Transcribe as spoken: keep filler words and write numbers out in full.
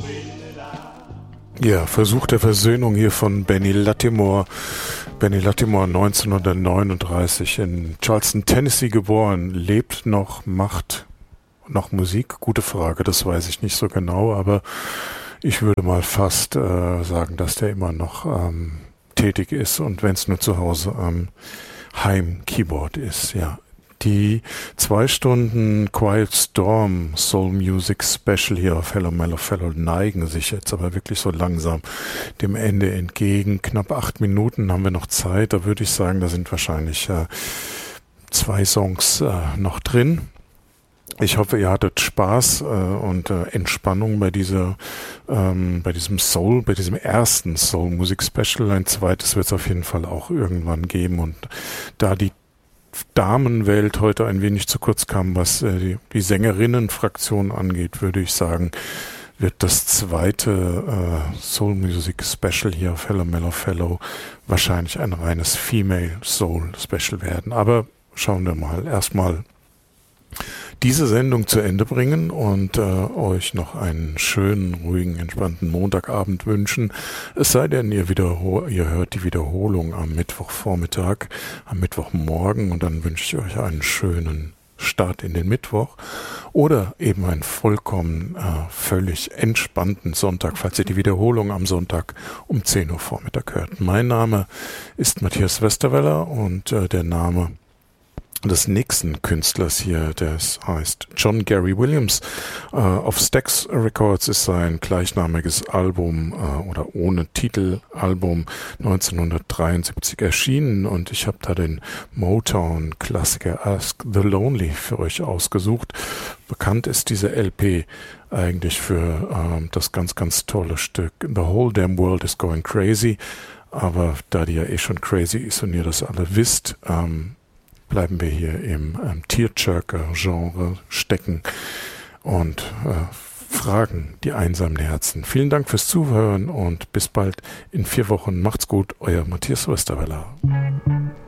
Ja, Versuch der Versöhnung hier von Benny Lattimore. Benny Lattimore neunzehnhundertneununddreißig in Charleston, Tennessee geboren, lebt noch, macht noch Musik? Gute Frage, das weiß ich nicht so genau, aber ich würde mal fast äh, sagen, dass der immer noch ähm, tätig ist und wenn es nur zu Hause am Heim-Keyboard ist, ja. Die zwei Stunden Quiet Storm Soul Music Special hier auf Hello Mellow Fellow neigen sich jetzt aber wirklich so langsam dem Ende entgegen. Knapp acht Minuten haben wir noch Zeit. Da würde ich sagen, da sind wahrscheinlich äh, zwei Songs äh, noch drin. Ich hoffe, ihr hattet Spaß äh, und äh, Entspannung bei dieser, ähm, bei diesem Soul, bei diesem ersten Soul Music Special. Ein zweites wird es auf jeden Fall auch irgendwann geben und da die Damenwelt heute ein wenig zu kurz kam, was äh, die, die Sängerinnenfraktion angeht, würde ich sagen, wird das zweite äh, Soul Music Special hier auf Hello Mellow Fellow wahrscheinlich ein reines Female Soul Special werden. Aber schauen wir mal. Erstmal diese Sendung zu Ende bringen und äh, euch noch einen schönen, ruhigen, entspannten Montagabend wünschen. Es sei denn, ihr, wiederhol- ihr hört die Wiederholung am Mittwochvormittag, am Mittwochmorgen und dann wünsche ich euch einen schönen Start in den Mittwoch oder eben einen vollkommen äh, völlig entspannten Sonntag, falls ihr die Wiederholung am Sonntag um zehn Uhr Vormittag hört. Mein Name ist Matthias Westerweller und äh, der Name des nächsten Künstlers hier, das heißt John Gary Williams. Uh, auf Stax Records ist sein gleichnamiges Album uh, oder ohne Titelalbum neunzehnhundertdreiundsiebzig erschienen und ich habe da den Motown-Klassiker Ask the Lonely für euch ausgesucht. Bekannt ist diese L P eigentlich für uh, das ganz, ganz tolle Stück The Whole Damn World is Going Crazy, aber da die ja eh schon crazy ist und ihr das alle wisst, um, bleiben wir hier im ähm, Tearjerker-Genre stecken und äh, fragen die einsamen Herzen. Vielen Dank fürs Zuhören und bis bald in vier Wochen. Macht's gut, euer Matthias Westerweller.